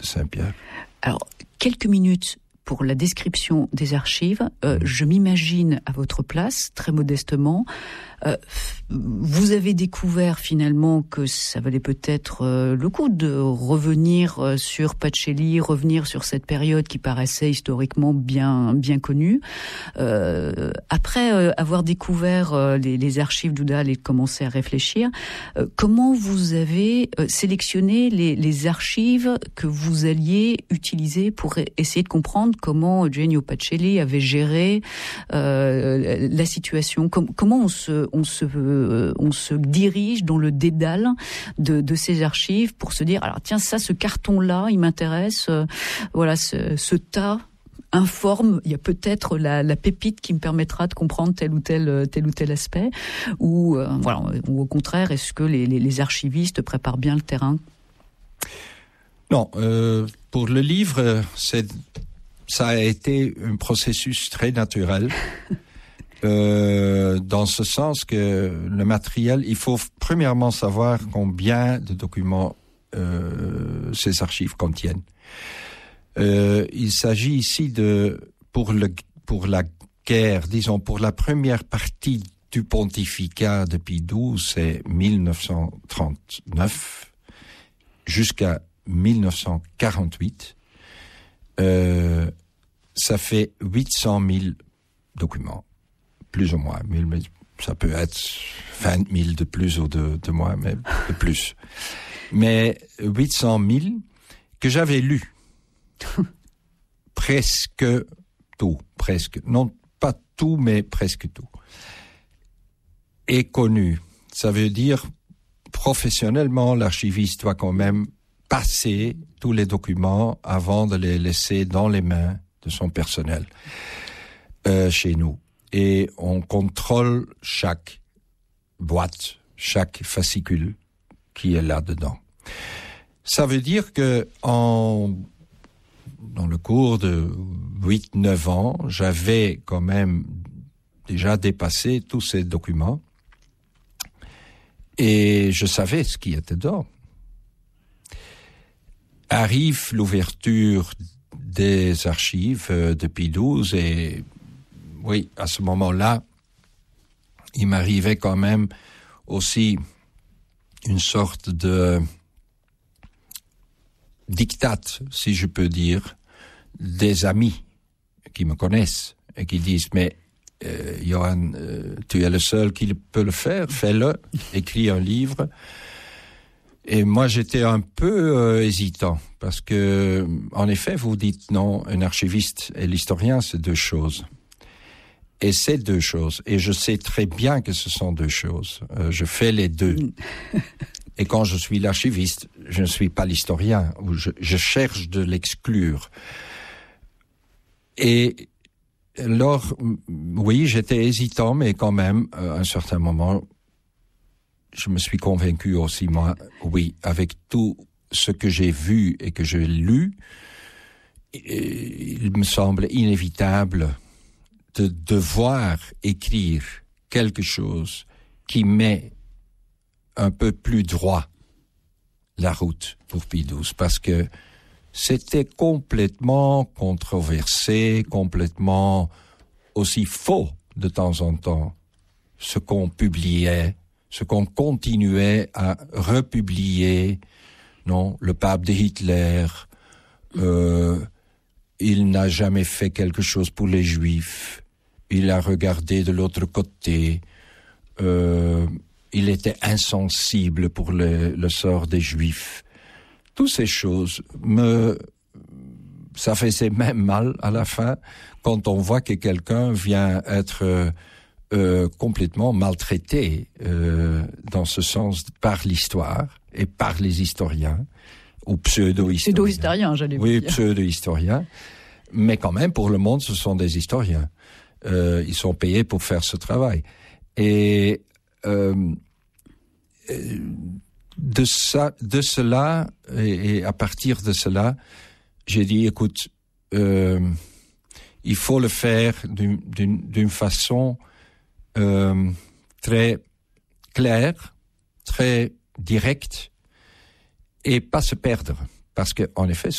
Saint-Pierre. Alors, quelques minutes pour la description des archives. Je m'imagine à votre place, très modestement. Vous avez découvert finalement que ça valait peut-être le coup de revenir sur Pacelli, revenir sur cette période qui paraissait historiquement bien connue. Après avoir découvert les archives d'Oudal et commencé à réfléchir, comment vous avez sélectionné les archives que vous alliez utiliser pour essayer de comprendre comment Eugenio Pacelli avait géré la situation? Comment on se dirige dans le dédale de ces archives pour se dire, alors tiens, ce carton-là, il m'intéresse, voilà, ce tas informe, il y a peut-être la pépite qui me permettra de comprendre tel ou tel aspect, ou au contraire, est-ce que les archivistes préparent bien le terrain? Non, pour le livre, ça a été un processus très naturel. Dans ce sens que le matériel, il faut premièrement savoir combien de documents ces archives contiennent. Il s'agit ici pour la guerre, disons pour la première partie du pontificat de Pie XII, c'est 1939 jusqu'à 1948. Ça fait 800 000 documents. Plus ou moins, mais ça peut être 20 000 de plus ou de moins, mais de plus. Mais 800 000 que j'avais lus. Presque tout, non pas tout, mais presque tout. Et connu. Ça veut dire, professionnellement, l'archiviste doit quand même passer tous les documents avant de les laisser dans les mains de son personnel chez nous. Et on contrôle chaque boîte, chaque fascicule qui est là-dedans. Ça veut dire que dans le cours de 8-9 ans, j'avais quand même déjà dépassé tous ces documents et je savais ce qui était dedans. Arrive l'ouverture des archives de Pie XII et oui, à ce moment-là, il m'arrivait quand même aussi une sorte de diktat, si je peux dire, des amis qui me connaissent et qui disent « Mais Johan, tu es le seul qui peut le faire, fais-le, écris un livre ». Et moi, j'étais un peu hésitant parce que, en effet, vous dites non, un archiviste et l'historien, c'est deux choses. Et c'est deux choses. Et je sais très bien que ce sont deux choses. Je fais les deux. Et quand je suis l'archiviste, je ne suis pas l'historien. Je cherche de l'exclure. Et alors, oui, j'étais hésitant, mais quand même, à un certain moment, je me suis convaincu aussi, moi, oui, avec tout ce que j'ai vu et que j'ai lu, il me semble inévitable de devoir écrire quelque chose qui met un peu plus droit la route pour Pie XII, parce que c'était complètement controversé, complètement aussi faux de temps en temps, ce qu'on publiait, ce qu'on continuait à republier, non, le pape de Hitler, il n'a jamais fait quelque chose pour les Juifs. Il a regardé de l'autre côté. Il était insensible pour le sort des Juifs. Toutes ces choses ça faisait même mal à la fin quand on voit que quelqu'un vient être complètement maltraité dans ce sens par l'histoire et par les historiens. Ou pseudo-historiens. Pseudo-historiens, j'allais vous dire. Oui, pseudo-historiens. Mais quand même, pour le monde, ce sont des historiens. Ils sont payés pour faire ce travail. Et de cela, et à partir de cela, j'ai dit, écoute, il faut le faire d'une façon très claire, très directe, et pas se perdre. Parce que, en effet,